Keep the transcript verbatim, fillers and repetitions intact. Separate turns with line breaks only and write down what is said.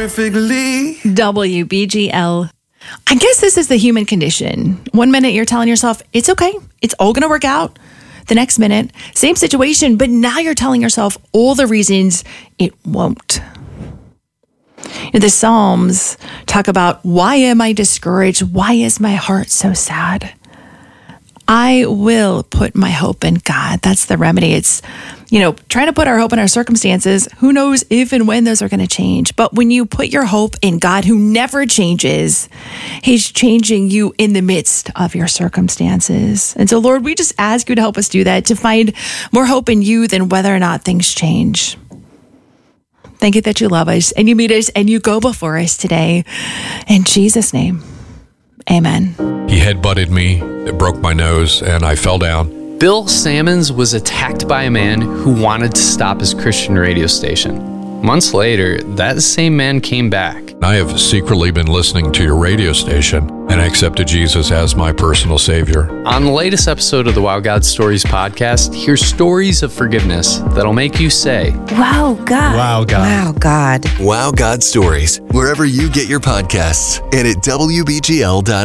perfectly.
W B G L. I guess this is the human condition. One minute you're telling yourself, it's okay, it's all going to work out. The next minute, same situation, but now you're telling yourself all the reasons it won't. You know, the Psalms talk about, why am I discouraged? Why is my heart so sad? I will put my hope in God. That's the remedy. It's, you know, trying to put our hope in our circumstances. Who knows if and when those are going to change? But when you put your hope in God, who never changes, He's changing you in the midst of your circumstances. And so, Lord, we just ask you to help us do that, to find more hope in you than whether or not things change. Thank you that you love us and you meet us and you go before us today. In Jesus' name, amen.
He headbutted me, it broke my nose, and I fell down.
Bill Sammons was attacked by a man who wanted to stop his Christian radio station. Months later, that same man came back.
I have secretly been listening to your radio station and accepted Jesus as my personal Savior.
On the latest episode of the Wow God Stories podcast, hear stories of forgiveness that'll make you say,
Wow, God.
Wow, God.
Wow, God.
Wow God Stories, wherever you get your podcasts, and at W B G L dot